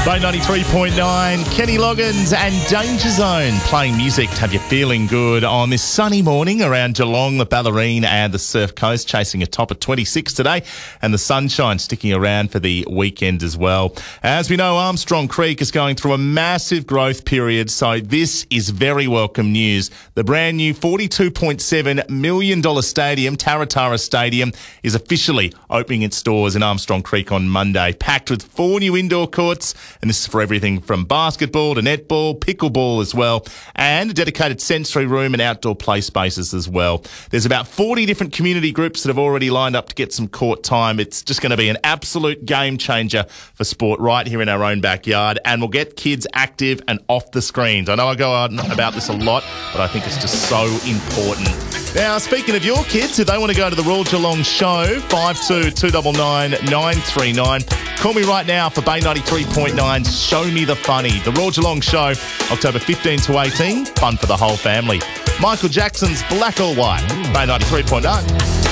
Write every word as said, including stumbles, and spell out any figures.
Bay ninety-three point nine, Kenny Loggins and Danger Zone playing music to have you feeling good on this sunny morning around Geelong, the Ballerine and the Surf Coast, chasing a top of twenty-six today, and the sunshine sticking around for the weekend as well. As we know, Armstrong Creek is going through a massive growth period, so this is very welcome news. The brand new forty-two point seven million dollars stadium, Taratara Stadium, is officially opening its doors in Armstrong Creek on Monday, packed with four new indoor courts. And this is for everything from basketball to netball, pickleball as well, and a dedicated sensory room and outdoor play spaces as well. There's about forty different community groups that have already lined up to get some court time. It's just going to be an absolute game changer for sport right here in our own backyard, and we'll get kids active and off the screens. I know I go on about this a lot, but I think it's just so important. Now, speaking of your kids, if they want to go to the Royal Geelong Show, five two two nine nine nine three nine, call me right now for Bay ninety-three point nine, Show Me the Funny. The Royal Geelong Show, October fifteenth to eighteenth, fun for the whole family. Michael Jackson's Black or White, Bay ninety-three point nine.